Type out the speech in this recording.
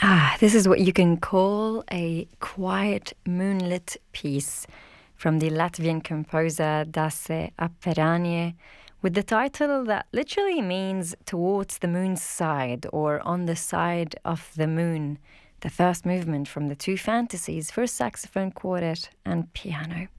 This is what you can call a quiet moonlit piece from the Latvian composer Dace Aperanie, with the title that literally means towards the moon's side or on the side of the moon, the first movement from the two fantasies for saxophone quartet and piano.